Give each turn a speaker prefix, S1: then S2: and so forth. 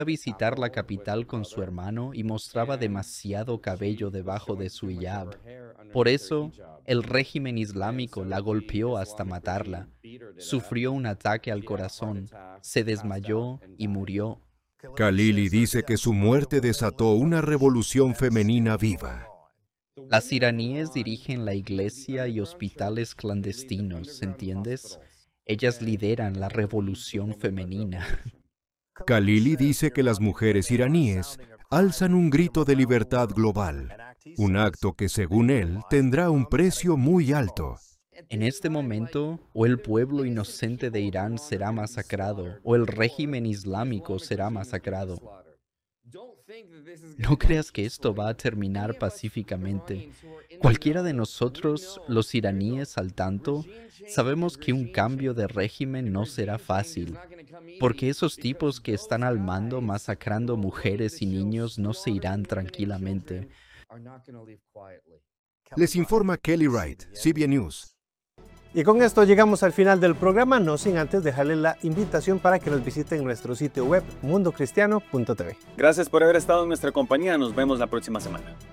S1: a visitar la capital con su hermano y mostraba demasiado cabello debajo de su hijab. Por eso, el régimen islámico la golpeó hasta matarla. Sufrió un ataque al corazón, se desmayó y murió.
S2: Khalili dice que su muerte desató una revolución femenina viva.
S1: Las iraníes dirigen la iglesia y hospitales clandestinos, ¿entiendes? Ellas lideran la revolución femenina.
S2: Khalili dice que las mujeres iraníes alzan un grito de libertad global, un acto que, según él, tendrá un precio muy alto.
S1: En este momento, o el pueblo inocente de Irán será masacrado, o el régimen islámico será masacrado. No creas que esto va a terminar pacíficamente. Cualquiera de nosotros, los iraníes al tanto, sabemos que un cambio de régimen no será fácil, porque esos tipos que están al mando masacrando mujeres y niños no se irán tranquilamente.
S2: Les informa Kelly Wright, CBN News.
S3: Y con esto llegamos al final del programa, no sin antes dejarles la invitación para que nos visiten nuestro sitio web mundocristiano.tv.
S4: Gracias por haber estado en nuestra compañía. Nos vemos la próxima semana.